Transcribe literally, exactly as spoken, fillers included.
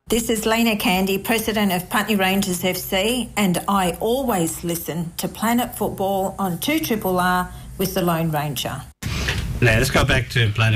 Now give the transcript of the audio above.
This is Lena Candy, President of Putney Rangers F C, and I always listen to Planet Football on two R R R with the Lone Ranger. Now, let's go back to Planet